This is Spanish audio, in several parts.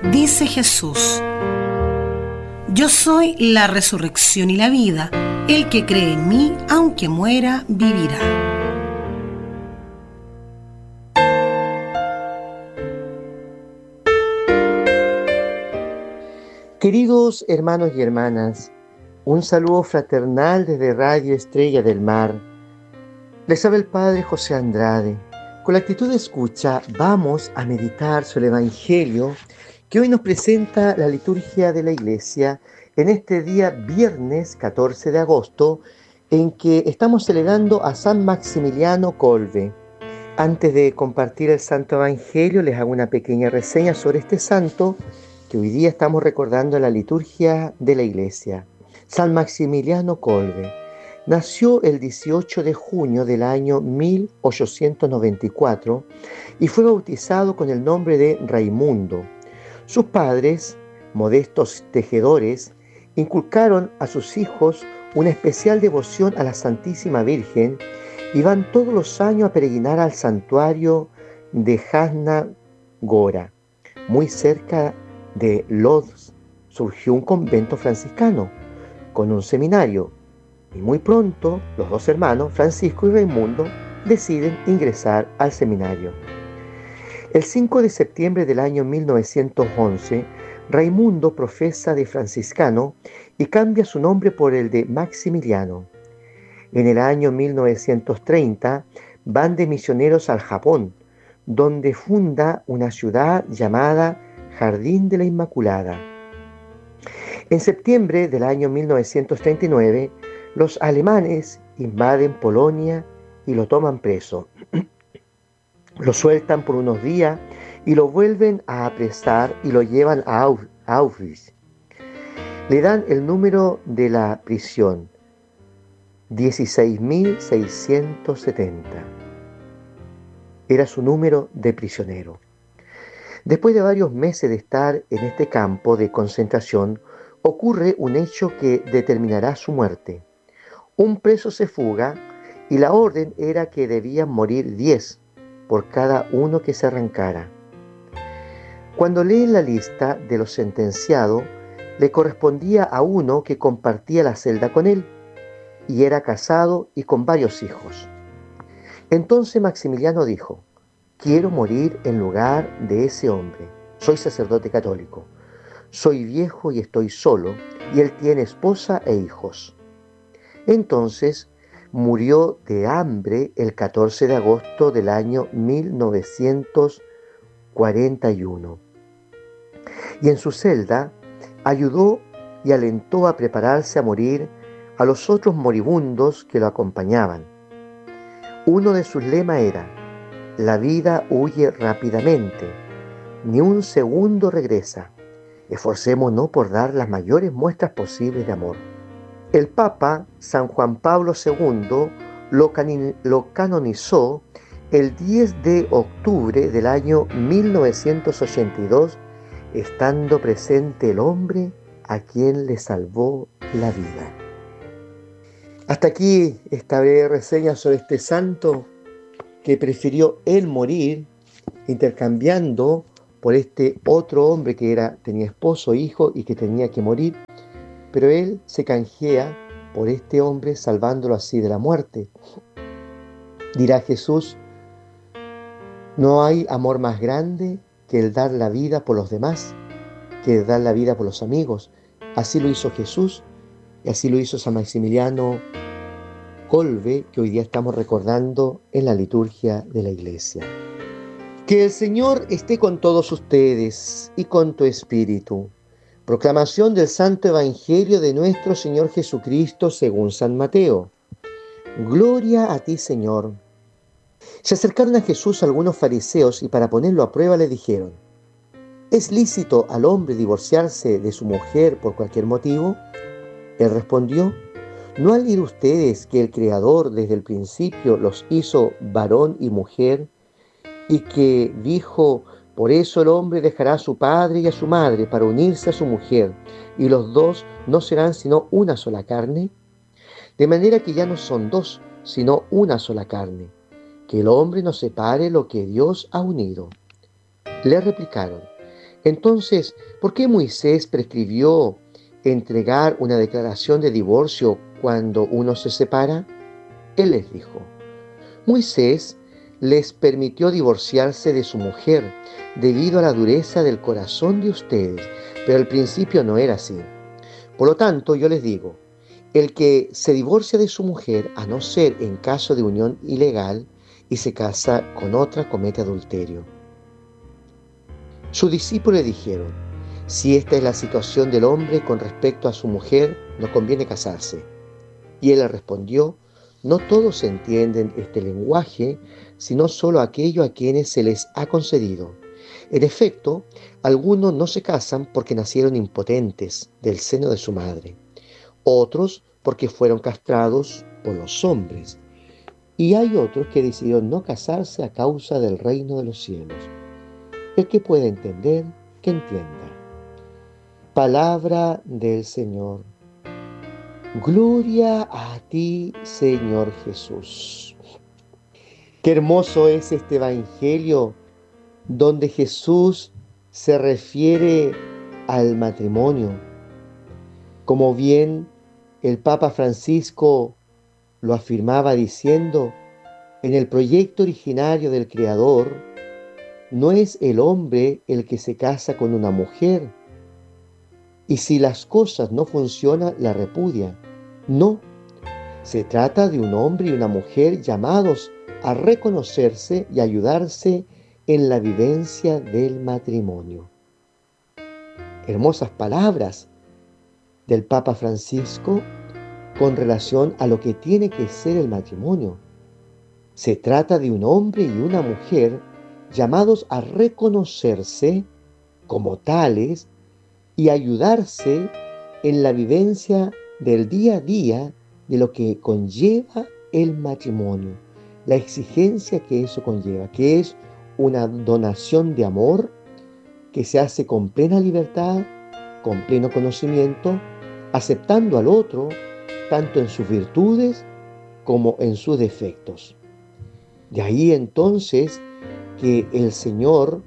Dice Jesús: yo soy la resurrección y la vida. El que cree en mí, aunque muera, vivirá. Queridos hermanos y hermanas, un saludo fraternal desde Radio Estrella del Mar. Les habla el Padre José Andrade. Con la actitud de escucha vamos a meditar sobre el Evangelio que hoy nos presenta la liturgia de la Iglesia en este día viernes 14 de agosto, en que estamos celebrando a San Maximiliano Kolbe. Antes de compartir el Santo Evangelio, les hago una pequeña reseña sobre este santo que hoy día estamos recordando en la liturgia de la Iglesia. San Maximiliano Kolbe nació el 18 de junio del año 1894 y fue bautizado con el nombre de Raimundo. Sus padres, modestos tejedores, inculcaron a sus hijos una especial devoción a la Santísima Virgen y van todos los años a peregrinar al santuario de Jasna Gora. Muy cerca de Lodz surgió un convento franciscano con un seminario y muy pronto los dos hermanos, Francisco y Raimundo, deciden ingresar al seminario. El 5 de septiembre del año 1911, Raimundo profesa de franciscano y cambia su nombre por el de Maximiliano. En el año 1930 van de misioneros al Japón, donde funda una ciudad llamada Jardín de la Inmaculada. En septiembre del año 1939, los alemanes invaden Polonia y lo toman preso. Lo sueltan por unos días y lo vuelven a apresar y lo llevan a Auschwitz. Le dan el número de la prisión, 16.670. Era su número de prisionero. Después de varios meses de estar en este campo de concentración, ocurre un hecho que determinará su muerte. Un preso se fuga y la orden era que debían morir 10 por cada uno que se arrancara. Cuando leen la lista de los sentenciados, le correspondía a uno que compartía la celda con él y era casado y con varios hijos. Entonces Maximiliano dijo: quiero morir en lugar de ese hombre. Soy sacerdote católico. Soy viejo y estoy solo, y él tiene esposa e hijos. Entonces murió de hambre el 14 de agosto del año 1941. Y en su celda ayudó y alentó a prepararse a morir a los otros moribundos que lo acompañaban. Uno de sus lemas era: la vida huye rápidamente, ni un segundo regresa. Esforcémonos por dar las mayores muestras posibles de amor. El Papa San Juan Pablo II lo canonizó el 10 de octubre del año 1982, estando presente el hombre a quien le salvó la vida. Hasta aquí esta breve reseña sobre este santo que prefirió él morir, intercambiando por este otro hombre que tenía esposo, hijo y que tenía que morir, pero él se canjea por este hombre, salvándolo así de la muerte. Dirá Jesús: no hay amor más grande que el dar la vida por los demás, que el dar la vida por los amigos. Así lo hizo Jesús y así lo hizo San Maximiliano Kolbe, que hoy día estamos recordando en la liturgia de la Iglesia. Que el Señor esté con todos ustedes y con tu espíritu. Proclamación del Santo Evangelio de nuestro Señor Jesucristo según San Mateo. Gloria a ti, Señor. Se acercaron a Jesús algunos fariseos y para ponerlo a prueba le dijeron: ¿es lícito al hombre divorciarse de su mujer por cualquier motivo? Él respondió: ¿no han leído ustedes que el Creador desde el principio los hizo varón y mujer y que dijo: por eso el hombre dejará a su padre y a su madre para unirse a su mujer, y los dos no serán sino una sola carne? De manera que ya no son dos, sino una sola carne. Que el hombre no separe lo que Dios ha unido. Le replicaron: Entonces, ¿por qué Moisés prescribió entregar una declaración de divorcio cuando uno se separa? Él les dijo: Moisés les permitió divorciarse de su mujer debido a la dureza del corazón de ustedes, pero al principio no era así. Por lo tanto, yo les digo, el que se divorcia de su mujer, a no ser en caso de unión ilegal, y se casa con otra, comete adulterio. Sus discípulos le dijeron: si esta es la situación del hombre con respecto a su mujer, no conviene casarse. Y él le respondió: no todos entienden este lenguaje, sino solo aquellos a quienes se les ha concedido. En efecto, algunos no se casan porque nacieron impotentes del seno de su madre, otros porque fueron castrados por los hombres, y hay otros que decidieron no casarse a causa del reino de los cielos. El que pueda entender, que entienda. Palabra del Señor. Gloria a ti, Señor Jesús. Qué hermoso es este Evangelio donde Jesús se refiere al matrimonio. Como bien el Papa Francisco lo afirmaba diciendo, en el proyecto originario del Creador, no es el hombre el que se casa con una mujer, y si las cosas no funcionan, la repudia. No, se trata de un hombre y una mujer llamados a reconocerse y ayudarse en la vivencia del matrimonio. Hermosas palabras del Papa Francisco con relación a lo que tiene que ser el matrimonio. Se trata de un hombre y una mujer llamados a reconocerse como tales y ayudarse en la vivencia del día a día de lo que conlleva el matrimonio, la exigencia que eso conlleva, que es una donación de amor que se hace con plena libertad, con pleno conocimiento, aceptando al otro tanto en sus virtudes como en sus defectos. De ahí entonces que el Señor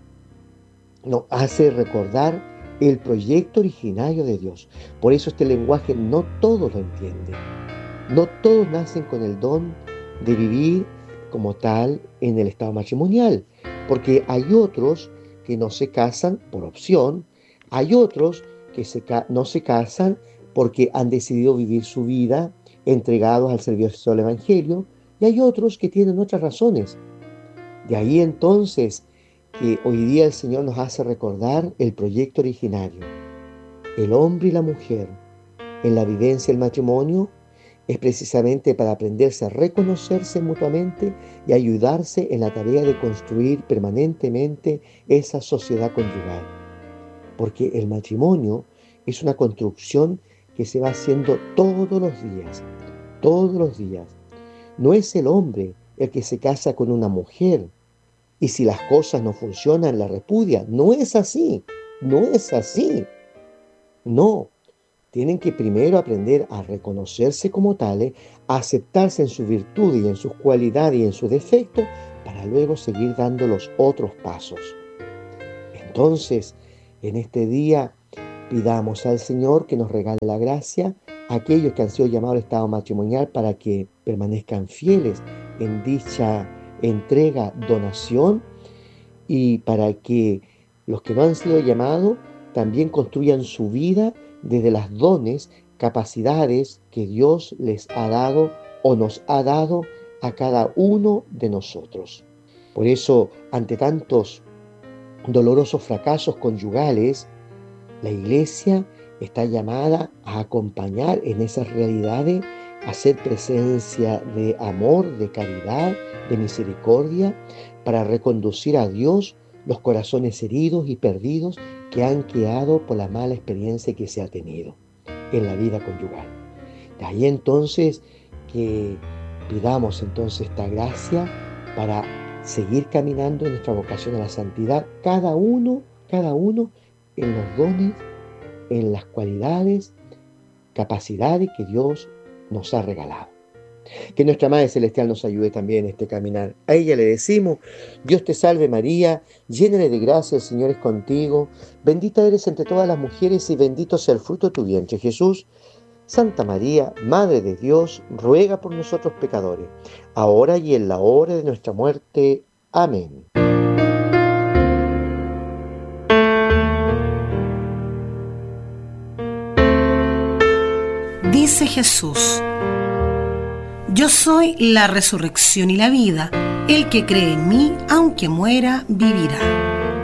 nos hace recordar el proyecto originario de Dios. Por eso este lenguaje no todos lo entienden. No todos nacen con el don de vivir como tal en el estado matrimonial, porque hay otros que no se casan por opción, hay otros que no se casan porque han decidido vivir su vida entregados al servicio del Evangelio, y hay otros que tienen otras razones. De ahí entonces que hoy día el Señor nos hace recordar el proyecto originario. El hombre y la mujer en la vivencia del matrimonio es precisamente para aprenderse a reconocerse mutuamente y ayudarse en la tarea de construir permanentemente esa sociedad conyugal. Porque el matrimonio es una construcción que se va haciendo todos los días, todos los días. No es el hombre el que se casa con una mujer y si las cosas no funcionan la repudia. No es así, no es así. No, tienen que primero aprender a reconocerse como tales, a aceptarse en su virtud y en sus cualidades y en sus defectos, para luego seguir dando los otros pasos. Entonces, en este día, pidamos al Señor que nos regale la gracia a aquellos que han sido llamados al estado matrimonial para que permanezcan fieles en dicha entrega, donación, y para que los que no han sido llamados también construyan su vida desde las dones, capacidades que Dios les ha dado o nos ha dado a cada uno de nosotros. Por eso, ante tantos dolorosos fracasos conyugales, la Iglesia está llamada a acompañar en esas realidades, a ser presencia de amor, de caridad, de misericordia, para reconducir a Dios los corazones heridos y perdidos que han quedado por la mala experiencia que se ha tenido en la vida conyugal. De ahí entonces que pidamos entonces esta gracia para seguir caminando en nuestra vocación a la santidad, cada uno en los dones, en las cualidades, capacidades que Dios nos ha regalado. Que nuestra Madre Celestial nos ayude también en este caminar. A ella le decimos: Dios te salve María, llena eres de gracia, el Señor es contigo, bendita eres entre todas las mujeres y bendito sea el fruto de tu vientre, Jesús. Santa María, Madre de Dios, ruega por nosotros pecadores, ahora y en la hora de nuestra muerte. Amén. Dice Jesús: yo soy la resurrección y la vida. El que cree en mí, aunque muera, vivirá.